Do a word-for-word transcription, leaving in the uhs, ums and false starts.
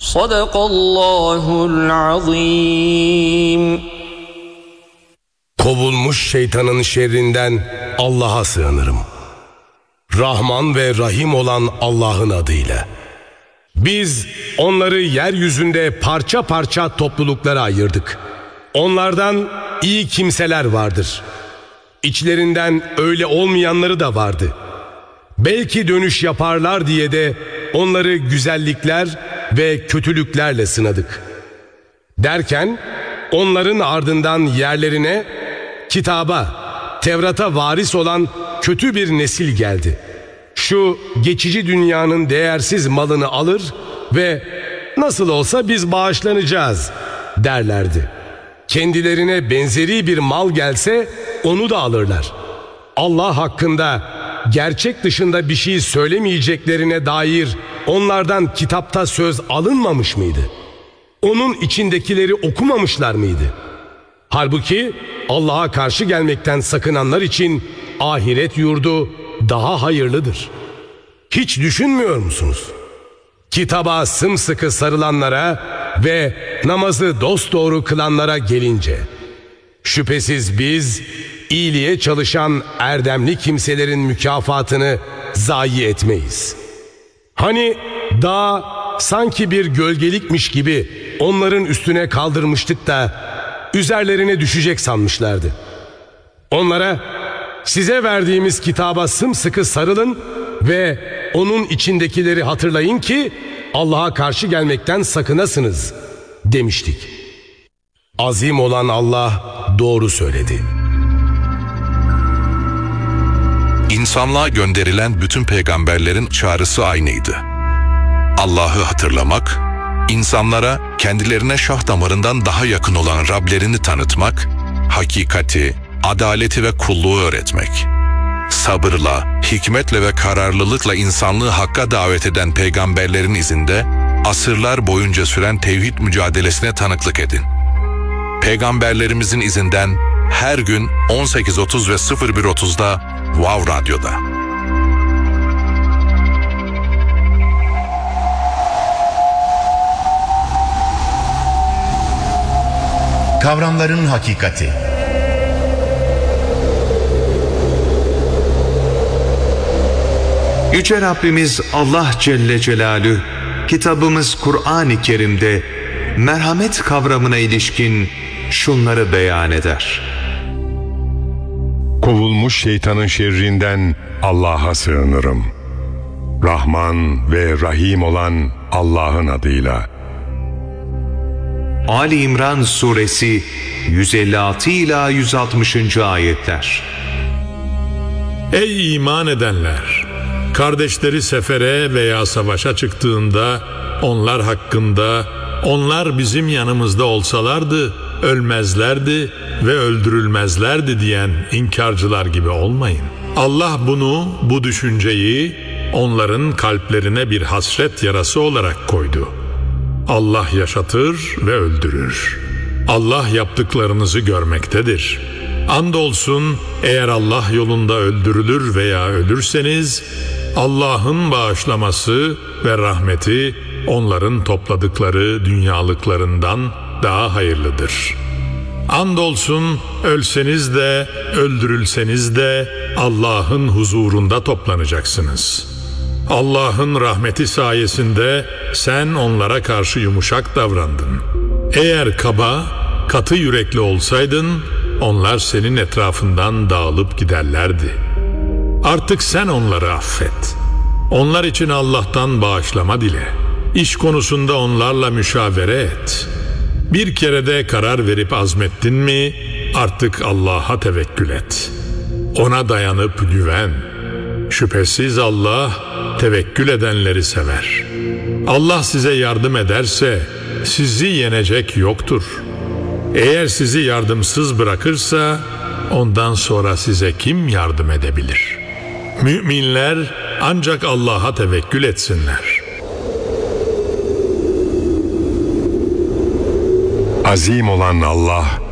Sadakallahul azim. Kovulmuş şeytanın şerrinden Allah'a sığınırım. Rahman ve Rahim olan Allah'ın adıyla. Biz onları yeryüzünde parça parça topluluklara ayırdık. Onlardan iyi kimseler vardır. İçlerinden öyle olmayanları da vardı. Belki dönüş yaparlar diye de onları güzellikler ve kötülüklerle sınadık. Derken onların ardından yerlerine kitaba, Tevrat'a varis olan kötü bir nesil geldi. Şu geçici dünyanın değersiz malını alır ve nasıl olsa biz bağışlanacağız derlerdi. Kendilerine benzeri bir mal gelse onu da alırlar. Allah hakkında gerçek dışında bir şey söylemeyeceklerine dair onlardan kitapta söz alınmamış mıydı? Onun içindekileri okumamışlar mıydı? Halbuki Allah'a karşı gelmekten sakınanlar için ahiret yurdu daha hayırlıdır. Hiç düşünmüyor musunuz? Kitaba sımsıkı sarılanlara ve namazı dosdoğru kılanlara gelince, şüphesiz biz iyiliğe çalışan erdemli kimselerin mükafatını zayi etmeyiz. Hani dağ sanki bir gölgelikmiş gibi onların üstüne kaldırmıştık da üzerlerine düşecek sanmışlardı. Onlara size verdiğimiz kitaba sımsıkı sarılın ve onun içindekileri hatırlayın ki Allah'a karşı gelmekten sakınasınız demiştik. Azim olan Allah doğru söyledi. İnsanlığa gönderilen bütün peygamberlerin çağrısı aynıydı. Allah'ı hatırlamak, insanlara kendilerine şah damarından daha yakın olan Rablerini tanıtmak, hakikati, adaleti ve kulluğu öğretmek. Sabırla, hikmetle ve kararlılıkla insanlığı hakka davet eden peygamberlerin izinde asırlar boyunca süren tevhid mücadelesine tanıklık edin. Peygamberlerimizin izinden her gün on sekiz otuz ve sıfır bir otuzda Wow Radyo'da. Kavramların hakikati. Yüce Rabbimiz Allah Celle Celaluhu kitabımız Kur'an-ı Kerim'de merhamet kavramına ilişkin şunları beyan eder. Kovulmuş şeytanın şerrinden Allah'a sığınırım. Rahman ve Rahim olan Allah'ın adıyla. Ali İmran Suresi yüz elli altı ila yüz altmışıncı ayetler. Ey iman edenler! Kardeşleri sefere veya savaşa çıktığında onlar hakkında, onlar bizim yanımızda olsalardı ölmezlerdi ve öldürülmezlerdi diyen inkarcılar gibi olmayın. Allah bunu, bu düşünceyi onların kalplerine bir hasret yarası olarak koydu. Allah yaşatır ve öldürür. Allah yaptıklarınızı görmektedir. Andolsun eğer Allah yolunda öldürülür veya ölürseniz Allah'ın bağışlaması ve rahmeti onların topladıkları dünyalıklarından daha hayırlıdır. Andolsun ölseniz de öldürülseniz de Allah'ın huzurunda toplanacaksınız. Allah'ın rahmeti sayesinde sen onlara karşı yumuşak davrandın. Eğer kaba, katı yürekli olsaydın onlar senin etrafından dağılıp giderlerdi. Artık sen onları affet. Onlar için Allah'tan bağışlama dile. İş konusunda onlarla müşavere et. Bir kere de karar verip azmettin mi artık Allah'a tevekkül et. Ona dayanıp güven. Şüphesiz Allah tevekkül edenleri sever. Allah size yardım ederse sizi yenecek yoktur. Eğer sizi yardımsız bırakırsa ondan sonra size kim yardım edebilir? Müminler ancak Allah'a tevekkül etsinler. Azim olan Allah